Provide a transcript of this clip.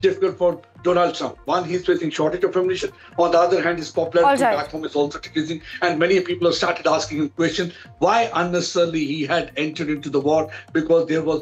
difficult for Donald Trump. One, he's facing shortage of ammunition. On the other hand, his popularity All right. back home is also decreasing. And many people have started asking him questions why unnecessarily he had entered into the war, because there was